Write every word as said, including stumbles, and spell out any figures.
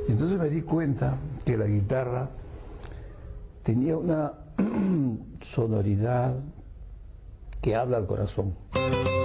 Entonces me di cuenta que la guitarra tenía una sonoridad que habla al corazón.